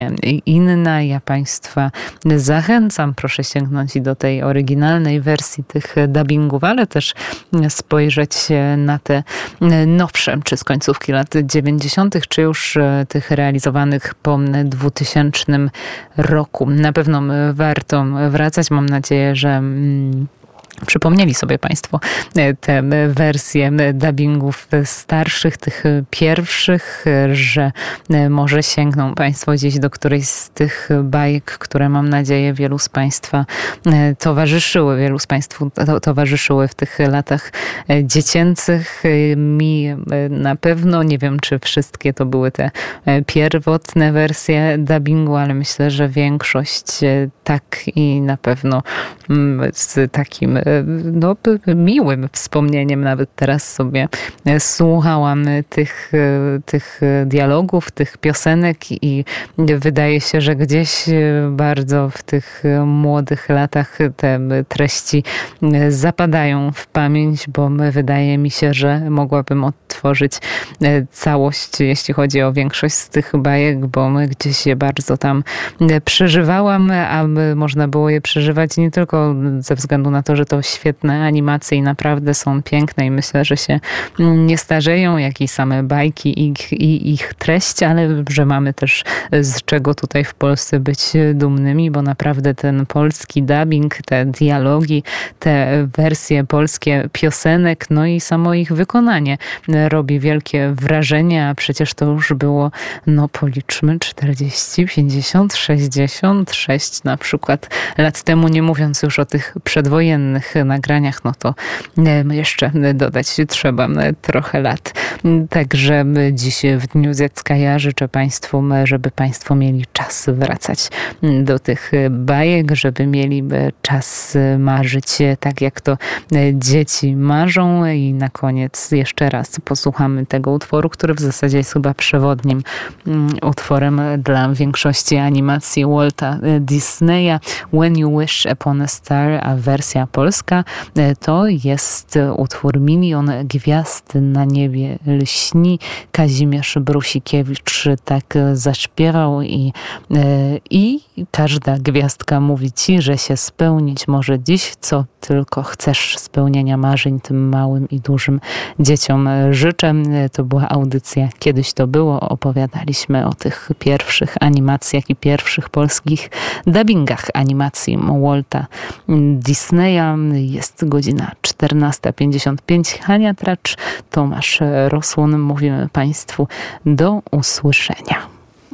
inna. Ja Państwa zachęcam, proszę sięgnąć i do tej oryginalnej wersji tych dubbingów, ale też spojrzeć na te nowsze, czy z końcówki lat 90., czy już tych realizowanych po 2000 roku. Na pewno warto wracać. Mam nadzieję, że przypomnieli sobie Państwo te wersje dubbingów starszych, tych pierwszych, że może sięgną Państwo gdzieś do którejś z tych bajek, które mam nadzieję wielu z Państwa towarzyszyły w tych latach dziecięcych. Mi na pewno, nie wiem czy wszystkie to były te pierwotne wersje dubbingu, ale myślę, że większość tak i na pewno z takim miłym wspomnieniem nawet teraz sobie słuchałam tych dialogów, tych piosenek i wydaje się, że gdzieś bardzo w tych młodych latach te treści zapadają w pamięć, bo wydaje mi się, że mogłabym odtworzyć całość, jeśli chodzi o większość z tych bajek, bo gdzieś je bardzo tam przeżywałam, a można było je przeżywać nie tylko ze względu na to, że to świetne animacje i naprawdę są piękne i myślę, że się nie starzeją, jak i same bajki i ich treść, ale że mamy też z czego tutaj w Polsce być dumnymi, bo naprawdę ten polski dubbing, te dialogi, te wersje polskie piosenek, no i samo ich wykonanie robi wielkie wrażenie, a przecież to już było, policzmy, 40, 50, 66 na przykład lat temu, nie mówiąc już o tych przedwojennych nagraniach, to jeszcze dodać trzeba trochę lat. Także dziś w Dniu Dziecka ja życzę Państwu, żeby Państwo mieli czas wracać do tych bajek, żeby mieli czas marzyć tak, jak to dzieci marzą. I na koniec jeszcze raz posłuchamy tego utworu, który w zasadzie jest chyba przewodnim utworem dla większości animacji Walta Disneya. When You Wish Upon a Star, a wersja polska to jest utwór Milion Gwiazd na niebie lśni. Kazimierz Brusikiewicz tak zaśpiewał i każda gwiazdka mówi ci, że się spełnić może dziś, co tylko chcesz. Spełnienia marzeń tym małym i dużym dzieciom życzę. To była audycja Kiedyś to było. Opowiadaliśmy o tych pierwszych animacjach i pierwszych polskich dubbingach animacji Walta Disneya. Jest godzina 14:55. Hania Tracz, Tomasz Rosłon. Mówimy Państwu do usłyszenia.